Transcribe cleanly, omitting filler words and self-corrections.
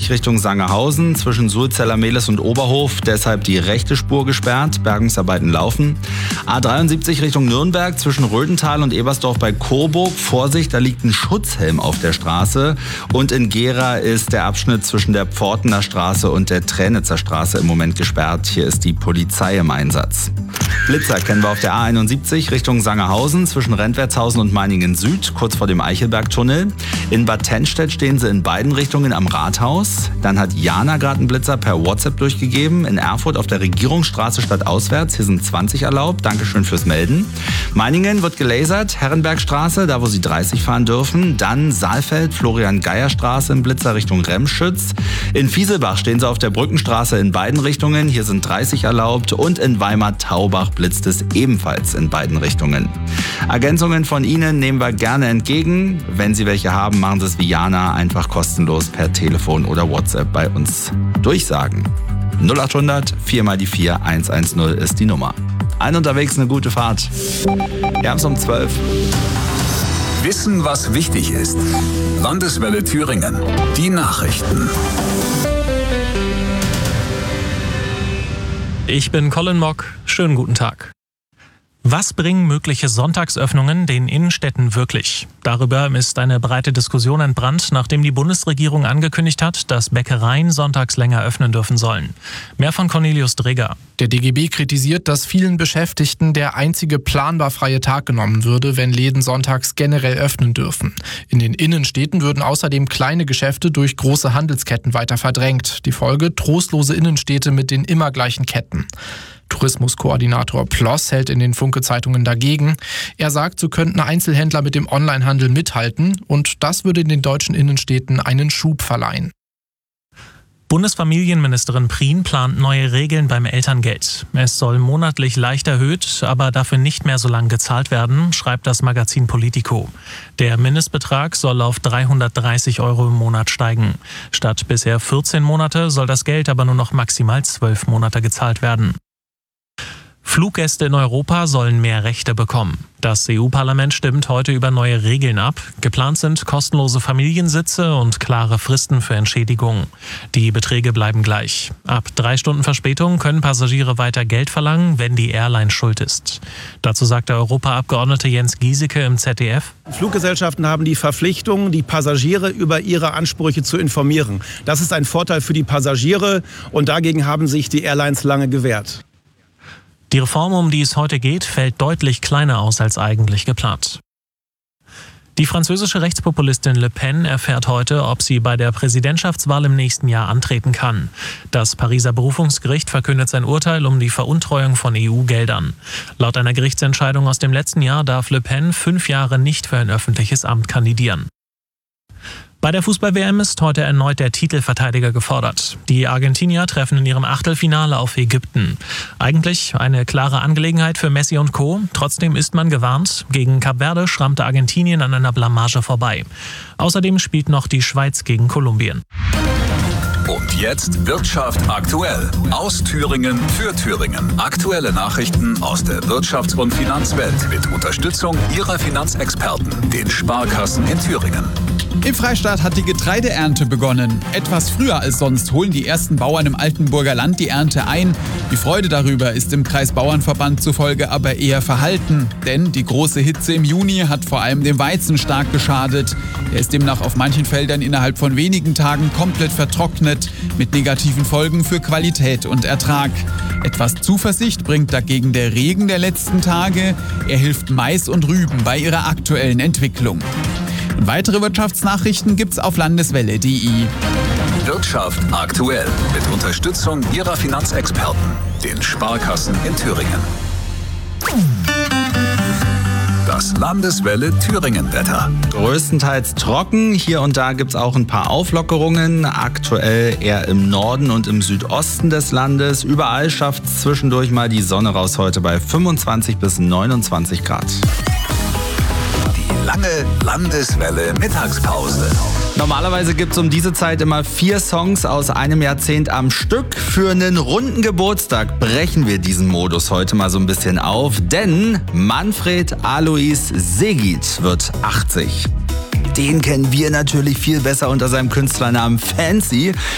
A49 Richtung Sangerhausen zwischen Sulzeller Mehlis und Oberhof, deshalb die rechte Spur gesperrt, Bergungsarbeiten laufen. A73 Richtung Nürnberg zwischen Röthental und Ebersdorf bei Coburg, Vorsicht, da liegt ein Schutzhelm auf der Straße. Und in Gera ist der Abschnitt zwischen der Pfortener Straße und der Tränitzer Straße im Moment gesperrt. Hier ist die Polizei im Einsatz. Blitzer kennen wir auf der A71 Richtung Sangerhausen zwischen Rentwertshausen und Meiningen Süd, kurz vor dem Eichelbergtunnel. In Bad Tennstedt stehen sie in beiden Richtungen am Rathaus. Dann hat Jana gerade einen Blitzer per WhatsApp durchgegeben. In Erfurt auf der Regierungsstraße stadtauswärts. Hier sind 20 erlaubt. Dankeschön fürs Melden. Meiningen wird gelasert. Herrenbergstraße, da wo sie 30 fahren dürfen. Dann Saalfeld, Florian-Geier-Straße im Blitzer Richtung Remschütz. In Fieselbach stehen sie auf der Brückenstraße in beiden Richtungen. Hier sind 30 erlaubt. Und in Weimar-Taubach blitzt es ebenfalls in beiden Richtungen. Ergänzungen von Ihnen nehmen wir gerne entgegen. Wenn Sie welche haben, machen Sie es wie Jana, einfach kostenlos per Telefon oder WhatsApp bei uns durchsagen. 0800 4 mal die 4 110 ist die Nummer. Ein unterwegs, eine gute Fahrt. Wir haben es um 12. Wissen, was wichtig ist. Landeswelle Thüringen. Die Nachrichten. Ich bin Colin Mock. Schönen guten Tag. Was bringen mögliche Sonntagsöffnungen den Innenstädten wirklich? Darüber ist eine breite Diskussion entbrannt, nachdem die Bundesregierung angekündigt hat, dass Bäckereien sonntags länger öffnen dürfen sollen. Mehr von Cornelius Dreger. Der DGB kritisiert, dass vielen Beschäftigten der einzige planbar freie Tag genommen würde, wenn Läden sonntags generell öffnen dürfen. In den Innenstädten würden außerdem kleine Geschäfte durch große Handelsketten weiter verdrängt. Die Folge: trostlose Innenstädte mit den immer gleichen Ketten. Tourismuskoordinator Ploss hält in den Funke-Zeitungen dagegen. Er sagt, so könnten Einzelhändler mit dem Onlinehandel mithalten und das würde in den deutschen Innenstädten einen Schub verleihen. Bundesfamilienministerin Prien plant neue Regeln beim Elterngeld. Es soll monatlich leicht erhöht, aber dafür nicht mehr so lang gezahlt werden, schreibt das Magazin Politico. Der Mindestbetrag soll auf 330 € im Monat steigen. Statt bisher 14 Monate soll das Geld aber nur noch maximal 12 Monate gezahlt werden. Fluggäste in Europa sollen mehr Rechte bekommen. Das EU-Parlament stimmt heute über neue Regeln ab. Geplant sind kostenlose Familiensitze und klare Fristen für Entschädigungen. Die Beträge bleiben gleich. Ab 3 Stunden Verspätung können Passagiere weiter Geld verlangen, wenn die Airline schuld ist. Dazu sagt der Europaabgeordnete Jens Gieseke im ZDF: Fluggesellschaften haben die Verpflichtung, die Passagiere über ihre Ansprüche zu informieren. Das ist ein Vorteil für die Passagiere und dagegen haben sich die Airlines lange gewehrt. Die Reform, um die es heute geht, fällt deutlich kleiner aus als eigentlich geplant. Die französische Rechtspopulistin Le Pen erfährt heute, ob sie bei der Präsidentschaftswahl im nächsten Jahr antreten kann. Das Pariser Berufungsgericht verkündet sein Urteil um die Veruntreuung von EU-Geldern. Laut einer Gerichtsentscheidung aus dem letzten Jahr darf Le Pen 5 Jahre nicht für ein öffentliches Amt kandidieren. Bei der Fußball-WM ist heute erneut der Titelverteidiger gefordert. Die Argentinier treffen in ihrem Achtelfinale auf Ägypten. Eigentlich eine klare Angelegenheit für Messi und Co. Trotzdem ist man gewarnt. Gegen Kap Verde schrammte Argentinien an einer Blamage vorbei. Außerdem spielt noch die Schweiz gegen Kolumbien. Und jetzt Wirtschaft aktuell. Aus Thüringen für Thüringen. Aktuelle Nachrichten aus der Wirtschafts- und Finanzwelt mit Unterstützung Ihrer Finanzexperten, den Sparkassen in Thüringen. Im Freistaat hat die Getreideernte begonnen. Etwas früher als sonst holen die ersten Bauern im Altenburger Land die Ernte ein. Die Freude darüber ist im Kreisbauernverband zufolge aber eher verhalten. Denn die große Hitze im Juni hat vor allem dem Weizen stark geschadet. Er ist demnach auf manchen Feldern innerhalb von wenigen Tagen komplett vertrocknet, mit negativen Folgen für Qualität und Ertrag. Etwas Zuversicht bringt dagegen der Regen der letzten Tage. Er hilft Mais und Rüben bei ihrer aktuellen Entwicklung. Und weitere Wirtschaftsnachrichten gibt's auf landeswelle.de. Wirtschaft aktuell mit Unterstützung Ihrer Finanzexperten, den Sparkassen in Thüringen. Das Landeswelle Thüringen-Wetter. Größtenteils trocken, hier und da gibt es auch ein paar Auflockerungen. Aktuell eher im Norden und im Südosten des Landes. Überall schafft es zwischendurch mal die Sonne raus heute bei 25 bis 29 Grad. Lange Landeswelle Mittagspause. Normalerweise gibt es um diese Zeit immer 4 Songs aus einem Jahrzehnt am Stück. Für einen runden Geburtstag brechen wir diesen Modus heute mal so ein bisschen auf, denn Manfred Alois Segit wird 80. Den kennen wir natürlich viel besser unter seinem Künstlernamen Fancy.